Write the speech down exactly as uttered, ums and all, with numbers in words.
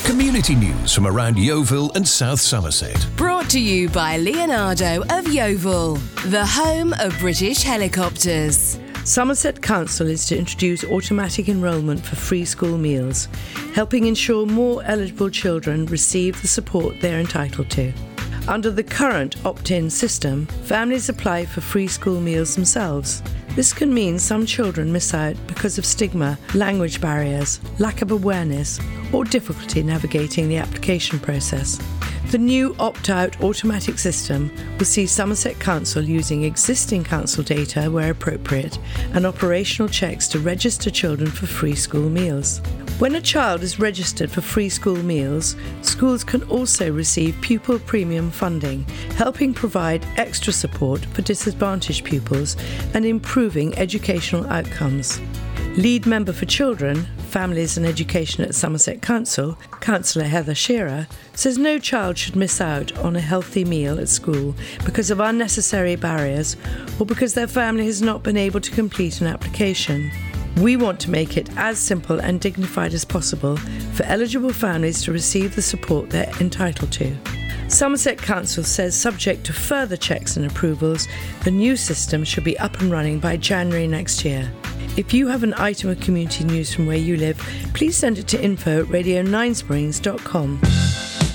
Community news from around Yeovil and South Somerset. Brought to you by Leonardo of Yeovil, the home of British helicopters. Somerset Council is to introduce automatic enrolment for free school meals, helping ensure more eligible children receive the support they're entitled to. Under the current opt-in system, families apply for free school meals themselves. This can mean some children miss out because of stigma, language barriers, lack of awareness, or difficulty navigating the application process. The new opt-out automatic system will see Somerset Council using existing council data where appropriate and operational checks to register children for free school meals. When a child is registered for free school meals, schools can also receive pupil premium funding, helping provide extra support for disadvantaged pupils and improving educational outcomes. Lead Member for Children, Families and Education at Somerset Council, Councillor Heather Shearer, says no child should miss out on a healthy meal at school because of unnecessary barriers or because their family has not been able to complete an application. We want to make it as simple and dignified as possible for eligible families to receive the support they're entitled to. Somerset Council says, subject to further checks and approvals, the new system should be up and running by January next year. If you have an item of community news from where you live, please send it to info at radio nine springs dot com.